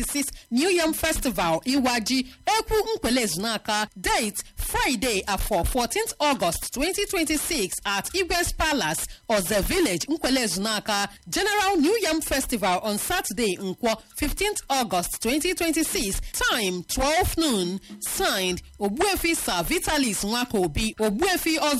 New Yam Festival Iwaji Ekwu Nkwele Zunaka. Date Friday after 14th August 2026 at Igwes Palace or the Village Nkwele Zunaka. General New Yam Festival on Saturday Nkwo 15th August 2026. Time 12 noon. Signed Obuefi Sir Vitalis Nwakobi Obuefi